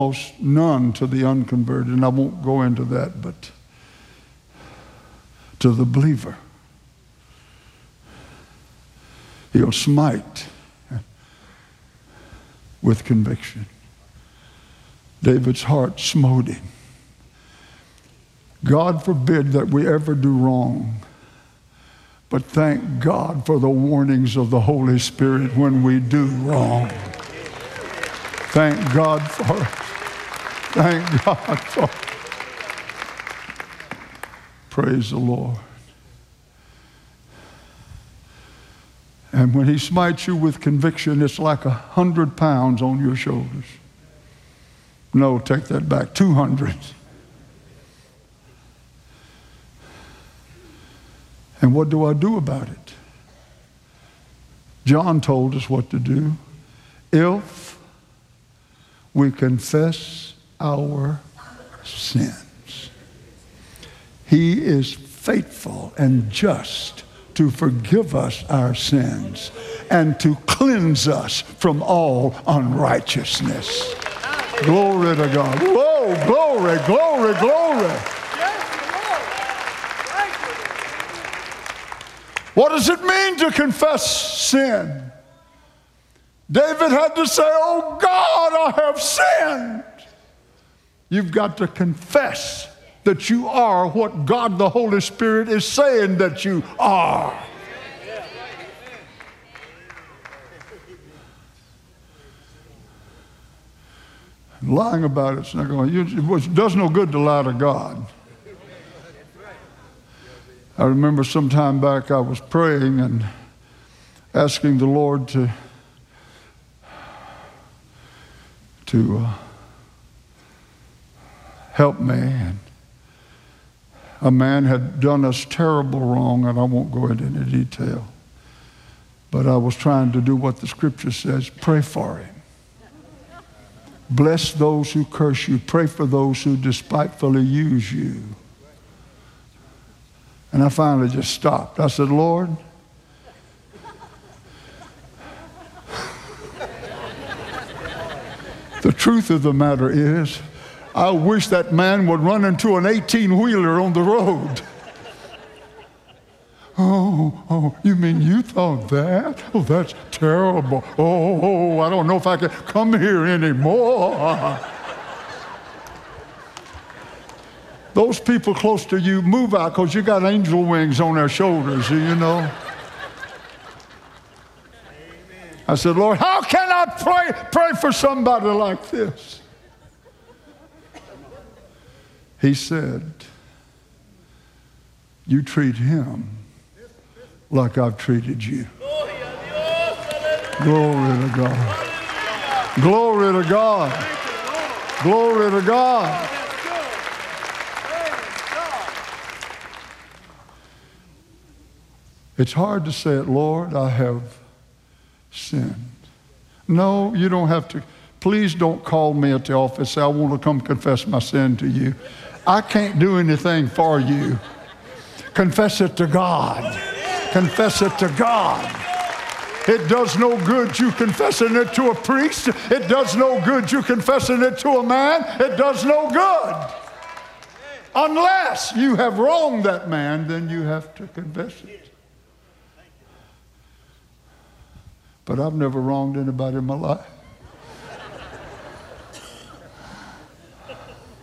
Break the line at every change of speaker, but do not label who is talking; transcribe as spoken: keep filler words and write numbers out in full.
almost none to the unconverted, and I won't go into that, but to the believer, he'll smite with conviction. David's heart smote him. God forbid that we ever do wrong, but thank God for the warnings of the Holy Spirit when we do wrong. Thank God for it. Thank God for it. Praise the Lord. And when he smites you with conviction, it's like a hundred pounds on your shoulders. No, take that back, two hundred. And what do I do about it? John told us what to do. If we confess our sins, he is faithful and just to forgive us our sins and to cleanse us from all unrighteousness. Glory to God. Whoa, glory, glory, glory. What does it mean to confess sin? David had to say, oh God, I have sinned. You've got to confess that you are what God the Holy Spirit is saying that you are. Lying about it's not going. It does no good to lie to God. I remember some time back I was praying and asking the Lord to to uh, help me. And a man had done us terrible wrong, and I won't go into any detail. But I was trying to do what the scripture says, pray for him. Bless those who curse you. Pray for those who despitefully use you. And I finally just stopped. I said, Lord, the truth of the matter is, I wish that man would run into an eighteen-wheeler on the road. Oh, oh, you mean you thought that? Oh, that's terrible. Oh, oh, I don't know if I can come here anymore. Those people close to you, move out because you got angel wings on their shoulders, you know. I said, Lord, how can I pray, pray for somebody like this? He said, you treat him like I've treated you. Glory to God. Glory to God. Glory to God. It's hard to say it, Lord, I have sinned. No, you don't have to. Please don't call me at the office. I want to come confess my sin to you. I can't do anything for you. Confess it to God. Confess it to God. It does no good you confessing it to a priest. It does no good you confessing it to a man. It does no good. Unless you have wronged that man, then you have to confess it. But I've never wronged anybody in my life.